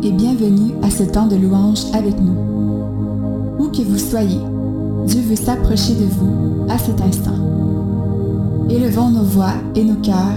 et bienvenue à ce temps de louange avec nous. Où que vous soyez, Dieu veut s'approcher de vous à cet instant. Élevons nos voix et nos cœurs